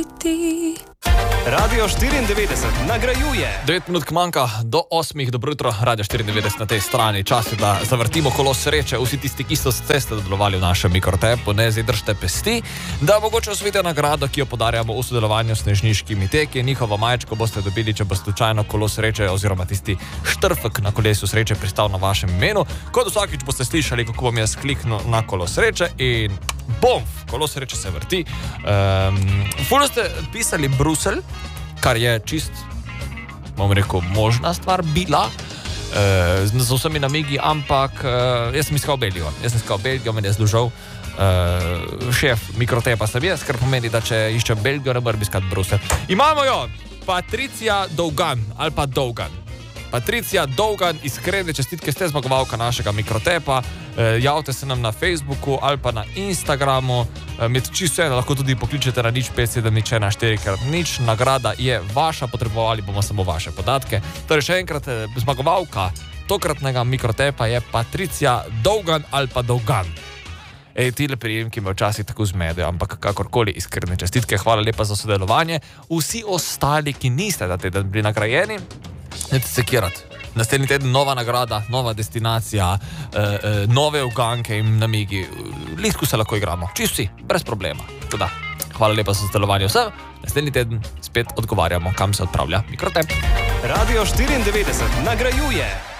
Radio 94 nagrajuje. 9 minut manjka do 8, dobro jutro, Radio 94 na tej strani. Čas je, da zavrtimo kolo sreče. Vsi tisti, ki so s ceste delovali v našem mikrotepu, ne zadržite pesti, da mogoče osvojite nagrado, ki jo podarjamo v sodelovanju s Snežniškimi teki. Njihovo majčko boste dobili, če bo slučajno kolo sreče oziroma tisti štrfek na kolesu sreče pristal na vašem imenu. Kot vsakič boste slišali, kako bom jaz kliknil na kolo sreče in bom, kolo sreče se vrti. Ful ste pisali Bruselj, kar je čist, bom rekel, možna stvar bila, z vsemi namigi, ampak jaz sem iskal Belgijo. Meni je zložal šef mikrotepa sem jaz, kar pomeni, da če iščem Belgijo, ne moram iskati Bruselj. Imamo jo, Patricija Dougan, ali pa Dougan. Patricija Dougan, iskrene čestitke, ste zmagovalka našega mikrotepa. Javite se nam na Facebooku ali pa na Instagramu. Med čisto eno lahko tudi pokličete na 0571 Nagrada je vaša, potrebovali bomo samo vaše podatke. Torej še enkrat, zmagovalka tokratnega mikrotepa je Patricija Dougan ali pa Dougan. Tile prijemki me včasih tako zmedejo, ampak kakorkoli iskrene čestitke, hvala lepa za sodelovanje. Vsi ostali, ki niste ta teden bili nagrajeni, ne te sekirati. Naslednji teden nova nagrada, nova destinacija, nove uganke in namigi. Listku se lahko igramo, čisto vsi, brez problema. Teda, hvala lepa za sodelovanje vsem. Naslednji teden spet odgovarjamo, kam se odpravlja mikrotep. Radio 94 nagrajuje.